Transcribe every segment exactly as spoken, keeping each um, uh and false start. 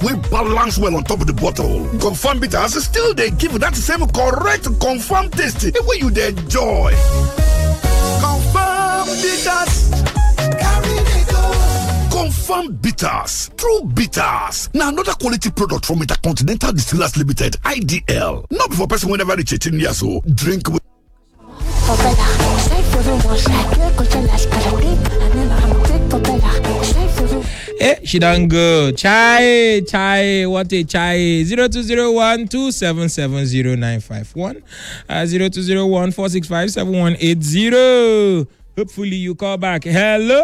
We balance well on top of the bottle. Confirm bitters still they give you that same correct confirm taste wey you dey enjoy. Confirm bitters. Carry the go. Confirm bitters. True bitters. Now another quality product from Intercontinental Distillers Limited, I D L. Not before person whenever reach eighteen years old. Drink with. Eh, she done go. Chai, chai, what a chai. zero two zero one two seven seven zero nine five one. Uh, zero two zero one four six five seven one eight zero. Hopefully you call back. Hello?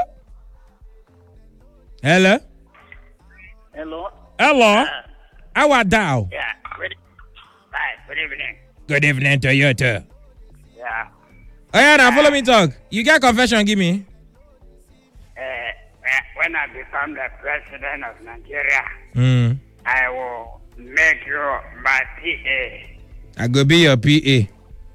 Hello? Hello? Hello? Uh, How are thou? Yeah, good, hi, good evening. Good evening to you too. Yeah. Oh yeah, now follow me talk. You get confession, give me. Uh, when I become the president of Nigeria, Mm. I will make you my P A. I go be your P A.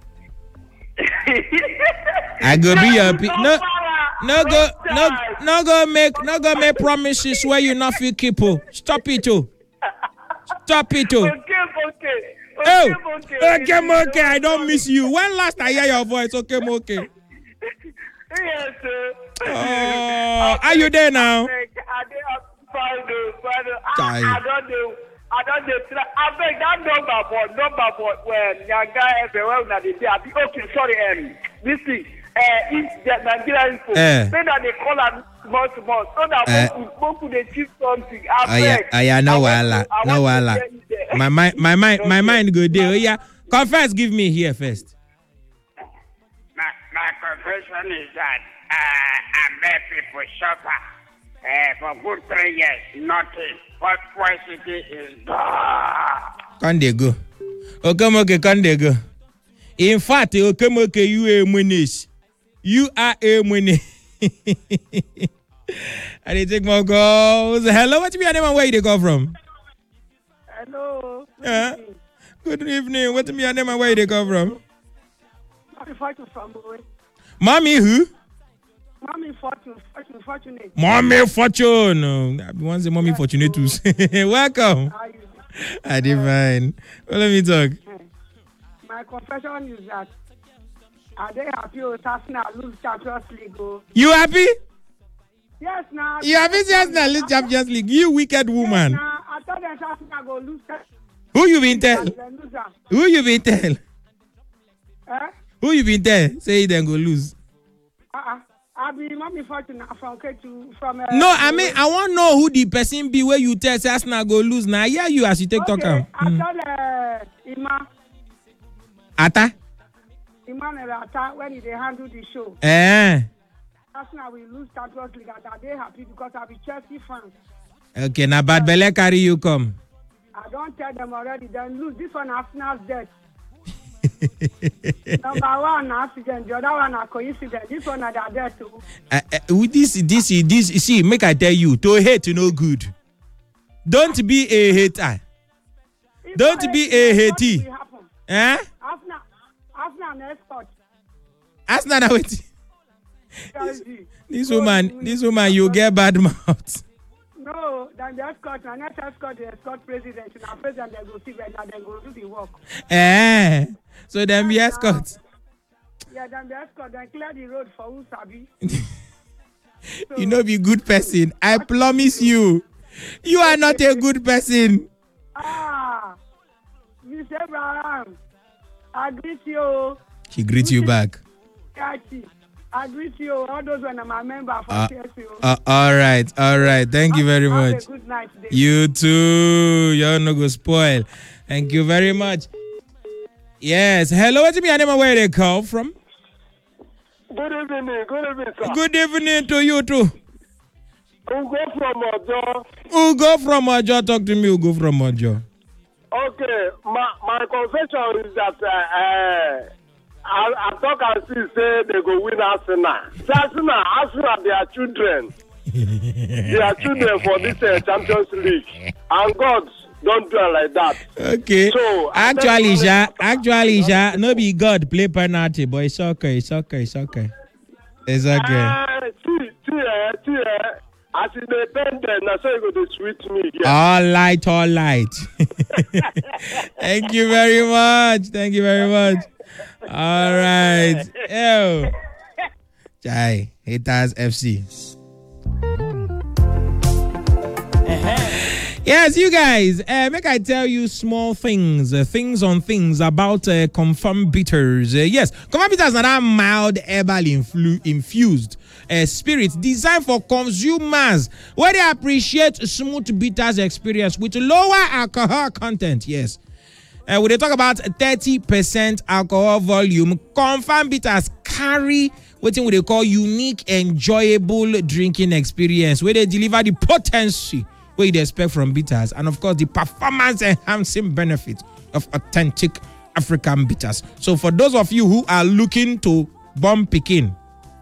I go be your P A. No, no go, no, no go make, no go make promises where you not feel keep. Oh. Stop it, oh. Stop it, oh. Okay, okay. Oh, okay, okay. I don't miss you. When last I hear your voice, okay, okay. Yes, sir. Oh, are you there now? I don't Chai. know. I don't know. I beg that number board, number board when Yanga everywhere na the day. Okay, sorry, um, this thing. Uh, if the Nigerian people, Eh. then they call them month to month, so that Eh. people could achieve something. Oh yeah, oh yeah, no wala, no wala. My mind, my mind, my mind go there. Oh yeah, confess, give me here first. My, my confession is that uh, I met people suffer uh, for good three years, nothing. What city is God. Can they go? Okay, okay, can they go? In fact, okay, okay, you are munis. You are a money. I did take more calls. Hello, what's your name and where you come from? Hello. Yeah. Good evening. What's your name and where you come from? Mommy Fortune from Boy. Mommy who? Mommy Fortune, Fortune, Fortunate. Mommy Fortune. Oh, I want the Mommy Yeah, Fortunatus. Welcome. How you? I did fine. Well, let me talk. My confession is that are they happy with Arsenal lose Champions League? Oh? You happy? Yes, now. You happy Arsenal lose Champions League? You wicked woman. Yes, now. I thought that Arsenal go lose. Who you been tell? Then lose am. Who you been tell? Eh? Who you been tell? Say then go lose. Uh-uh. I be Mommy Fortune from K two from. Uh, No, I mean I want to know who the person be where you tell say Arsenal go lose. Now yeah, you as you take okay, talk am. I Mm. told uh, Ima, Ata? Emmanuel Ata when they handle the show. Eh. Arsenal will lose Champions League and are they happy because I be Chelsea fans. Okay, now bad belle carry you come. I don't tell them already. Then lose this one. Arsenal's dead. Number one accident. The other one a coincidence. This one are their dead too. Uh, uh, with this, this, this. See, make I tell you, to hate no good. Don't be a hater. If Don't I be hate, a what hatey. will happen? Eh? Arsenal, Arsenal next spot. Arsenal now wait. Chelsea. This So, woman, this woman, you get bad mouth. No, then the escort, and next escort, the escort president, and our president, they go see whether they go do the work. Eh? So them be escort. Yeah, then the escort, then clear the road for Usabi. You know, be good person. I promise you, you are not a good person. Ah, Miss Abraham, I greet you. She greet you back. Catchy. I greet you. All those when I'm a member for Uh, T S U. Uh, all right, all right. Thank you very Have much. a good night. Day. You too. You're not go spoil. Thank you very much. Yes. Hello. What's your name and where they call from? Good evening, good evening, sir. Good evening to you too. Who go from Ojo? Who go from Ojo? Talk to me. Who go from Ojo? Okay, my my confession is that uh, uh, I, I talk and see say they go win Arsenal. So Arsenal, Arsenal, they are children. They are children for this uh, Champions League, and God don't do it like that. Okay. So actually, Sha, actually, Sha, no be God play penalty, but it's okay. It's okay. It's okay. It's okay. Uh, see, see, uh, see, uh, As in the pen, then that's how you go to sweet me. Yeah. All right, all right. Thank you very much. Thank you very much. All right. Yo. Chai, Haters F C. Yes, you guys, uh, make I tell you small things, uh, things on things about uh, Confirm Bitters. Uh, yes, Confirm Bitters are that mild herbal influ- infused uh, spirits designed for consumers where they appreciate smooth bitters experience with lower alcohol content. Yes. Uh, when they talk about thirty percent alcohol volume, Confirm Bitters carry what they call unique, enjoyable drinking experience where they deliver the potency what you'd expect from bitters, and of course the performance enhancing benefit of authentic African bitters. So for those of you who are looking to bomb picking,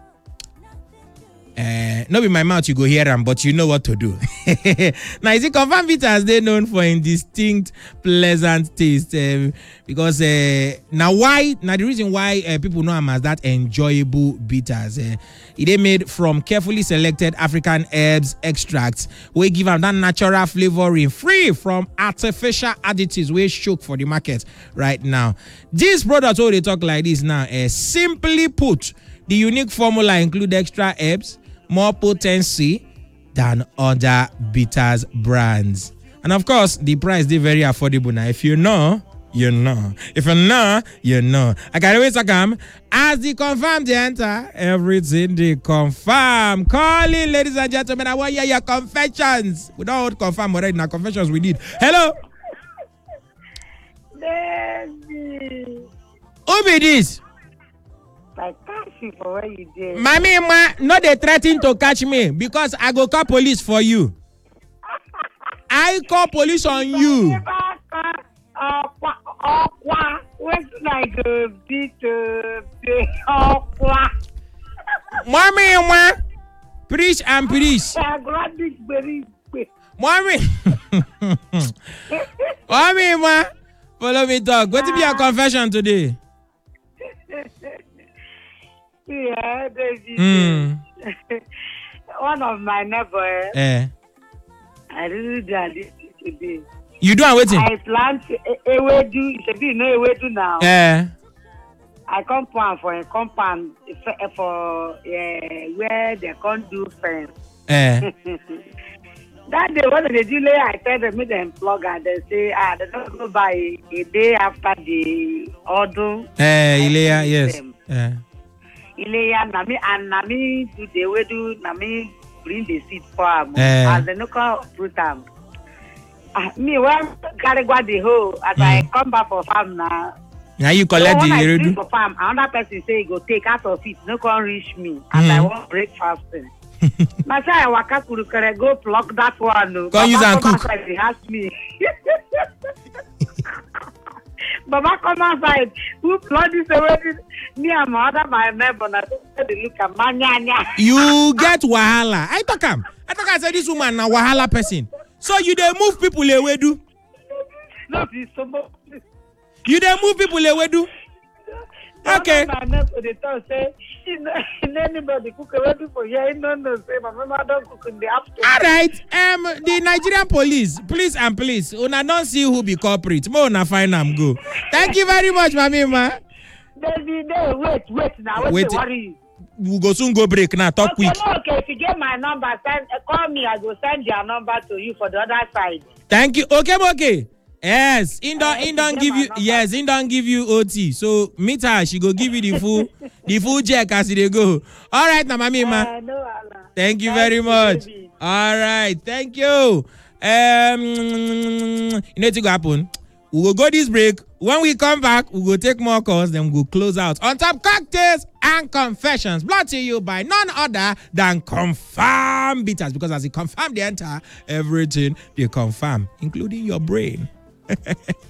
uh, not in my mouth you go hear them, but you know what to do. Now, is it Confirm Bitters? They're known for a distinct, pleasant taste. Um, because uh, now why? Now the reason why uh, people know them as that enjoyable bitters. Uh, it is made from carefully selected African herbs extracts. We give them that natural flavoring, free from artificial additives. We shook for the market right now. These products, oh, they talk like this now. Uh, simply put, the unique formula include extra herbs, more potency than other bitters brands. And of course, the price is very affordable now. If you know, you know. If you know, you know. I can't wait to come. As the confirm they enter, everything they confirm. Call in, ladies and gentlemen. I want to hear your confessions. We don't confirm already now. Confessions we need. Hello. Baby. Who be this? I catch you for what you did. Mommy, ma, no, they threaten to catch me because I go call police for you. I call police on you. Mommy, ma, preach and preach. Mommy, mommy, ma, follow me talk. What will be your confession today? Yeah, baby. Mm. One of my neighbors, Eh. I really did this today. You do and waiting? I plant ewedu. It should be no ewedu now. Eh. I come plan for a compound for uh, where they can't do fence. Eh. That day when they do lay, I tell them make them plug and they say ah they don't go by a day after the order. Eh, Ilea, yes. Eh. Ilea nami and nami do the ewedu nami bring the seed for them. Eh. As they no come fruit them. Ah, me when carry go the whole as mm. I come back for farm now. Now you collect so the when I ewedu. for farm, another person say go take out of it. No can reach me as mm. I want breakfast. My child, I waka kurukere go pluck that one. No. Go use and cook. He asked me. Baba come outside. Who plucked this away? Me and my other my neighbor. Na they look at manyanya. You get wahala. I talk am. I talk I say this woman na wahala person. So you dey move people away do. No, this so much. You dey move people away do. Okay. My neighbor they talk say, anybody cook away for here. No, no, say my mama don't cook in the afternoon. All right. Um, the Nigerian police, please and please, una don't see who be culprit. Mo una find am go. Thank you very much, mami ma. Baby, no, wait, wait now. Wait, wait. Worry. We go soon go break now. Talk okay, quick. No, okay, if you get my number, send uh, call me. I will send your number to you for the other side. Thank you. Okay, okay. Yes, in don't in don't give you number. Yes, in don't give you O T. So meet her, she go give you the full the full check as they go. All right, now, mami ma. Uh, no, thank you very much. You, all right, thank you. Um, you know what's going to happen? We will go this break. When we come back, we will take more calls. Then we will close out on top cocktails and confessions. Brought to you by none other than Confirm Bitters, because as they confirm the enter everything, they confirm, including your brain.